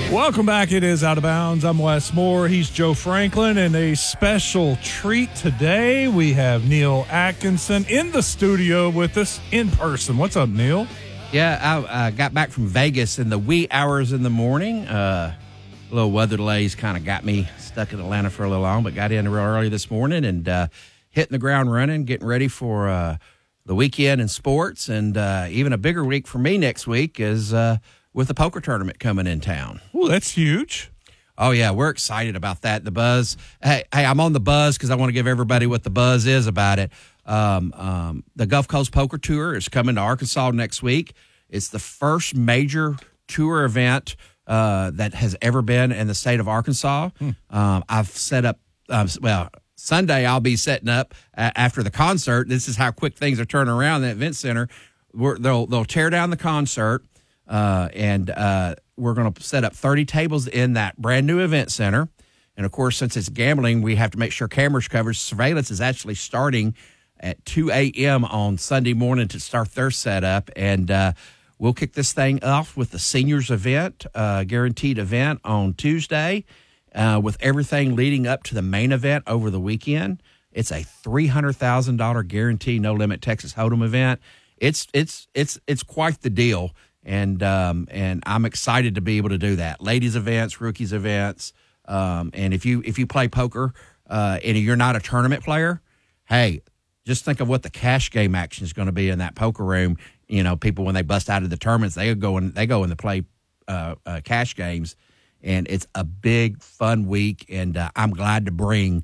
Welcome back. It is Out of Bounds. I'm Wes Moore. He's Joe Franklin. And a special treat today, we have Neil Atkinson in the studio with us in person. What's up, Neil? Yeah, I got back from Vegas in the wee hours in the morning. A little weather delays kind of got me stuck in Atlanta for a little long, but got in real early this morning and hitting the ground running, getting ready for the weekend in sports. And even a bigger week for me next week is with the poker tournament coming in town. Well, that's huge. Oh, yeah, we're excited about that. The buzz. Hey, I'm on the buzz because I want to give everybody what the buzz is about it. The Gulf Coast Poker Tour is coming to Arkansas next week. It's the first major tour event that has ever been in the state of Arkansas. I've set up, Sunday I'll be setting up after the concert. This is how quick things are turning around in the event center. They'll tear down the concert, and we're going to set up 30 tables in that brand new event center. And, of course, since it's gambling, we have to make sure cameras coverage. Surveillance is actually starting at 2 a.m. on Sunday morning to start their setup. And we'll kick this thing off with the seniors event, guaranteed event on Tuesday, with everything leading up to the main event over the weekend. It's a $300,000 guarantee, no limit Texas Hold'em event. It's quite the deal. And I'm excited to be able to do that. Ladies events, rookies events. And if you play poker and you're not a tournament player, hey, just think of what the cash game action is going to be in that poker room. You know, people when they bust out of the tournaments, they go in to play cash games, and it's a big fun week. And I'm glad to bring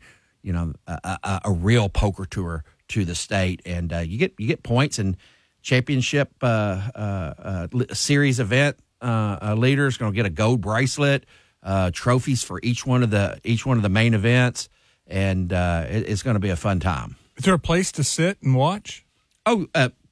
a real poker tour to the state, and you get points and championship series event leaders going to get a gold bracelet. Trophies for each one of the main events, and it's going to be a fun time. Is there a place to sit and watch? Oh,